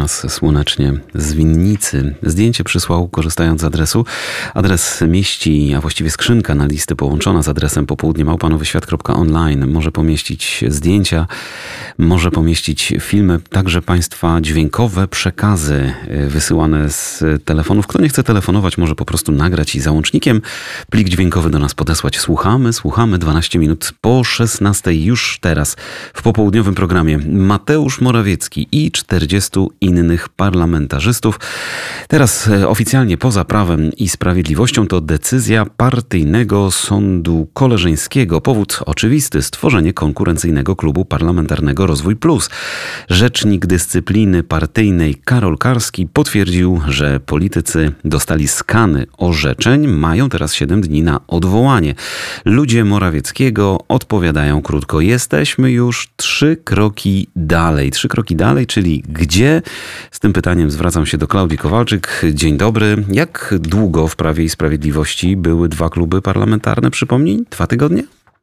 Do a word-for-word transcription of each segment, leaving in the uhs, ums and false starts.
nas słonecznie z winnicy. Zdjęcie przysłał, korzystając z adresu. Adres mieści, a właściwie skrzynka na listy połączona z adresem popołudnie małpa nowy świat kropka online. Może pomieścić zdjęcia, może pomieścić filmy, także Państwa dźwiękowe przekazy wysyłane z telefonów. Kto nie chce telefonować, może po prostu nagrać i załącznikiem plik dźwiękowy do nas podesłać. Słuchamy, słuchamy. dwanaście minut po szesnastej już teraz w popołudniowym programie Mateusz Morawiecki i czterdziestu innych parlamentarzystów. Teraz oficjalnie poza Prawem i Sprawiedliwością to decyzja partyjnego sądu koleżeńskiego. Powód oczywisty: stworzenie konkurencyjnego klubu parlamentarnego Rozwój Plus. Rzecznik dyscypliny partyjnej Karol Karski potwierdził, że politycy dostali skany orzeczeń, mają teraz siedem dni na odwołanie. Ludzie Morawieckiego odpowiadają krótko: jesteśmy już trzy kroki dalej. Trzy kroki dalej, czyli gdzie? Z tym pytaniem zwracam się do Klaudii Kowalczyk. Dzień dobry. Jak długo w Prawie i Sprawiedliwości były dwa kluby parlamentarne? Przypomnij, dwa tygodnie?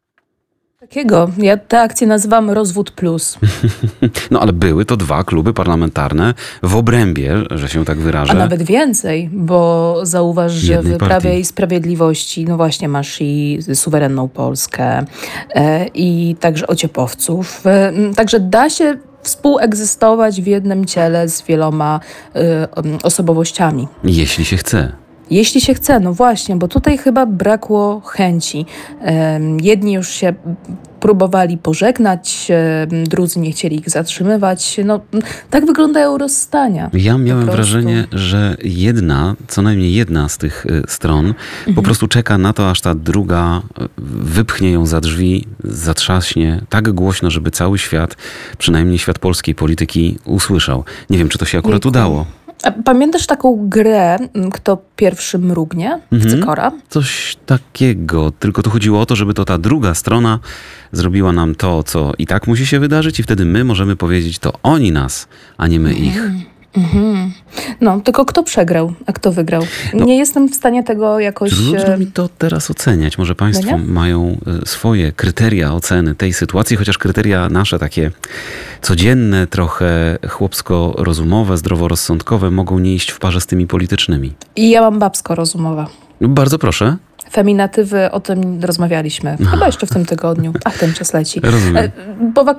Takiego. Ja tę akcję nazywam Rozwód Plus. No ale były to dwa kluby parlamentarne w obrębie, że się tak wyrażę. A nawet więcej, bo zauważ, że jednej w partii. Prawie i Sprawiedliwości, no właśnie, masz i Suwerenną Polskę e, i także Ociepowców. E, także da się współegzystować w jednym ciele z wieloma e, osobowościami. Jeśli się chce. Jeśli się chce, no właśnie, bo tutaj chyba brakło chęci. Um, jedni już się próbowali pożegnać, um, drudzy nie chcieli ich zatrzymywać. No, tak wyglądają rozstania. Ja miałem wrażenie, że jedna, co najmniej jedna z tych y, stron mhm. po prostu czeka na to, aż ta druga wypchnie ją za drzwi, zatrzaśnie tak głośno, żeby cały świat, przynajmniej świat polskiej polityki, usłyszał. Nie wiem, czy to się akurat Jejku. udało. A pamiętasz taką grę, kto pierwszy mrugnie w Mhm. Cykora? Coś takiego, tylko tu chodziło o to, żeby to ta druga strona zrobiła nam to, co i tak musi się wydarzyć, i wtedy my możemy powiedzieć, to oni nas, a nie my Mhm. ich. Mhm. No, tylko kto przegrał, a kto wygrał? No, nie jestem w stanie tego jakoś... Trudno mi to teraz oceniać. Może Państwo no mają swoje kryteria oceny tej sytuacji, chociaż kryteria nasze takie codzienne, trochę chłopsko-rozumowe, zdroworozsądkowe mogą nie iść w parze z tymi politycznymi. I ja mam babsko-rozumowa. Bardzo proszę. Feminatywy, o tym rozmawialiśmy. Chyba jeszcze w tym tygodniu. Ach, ten czas leci. Rozumiem. Po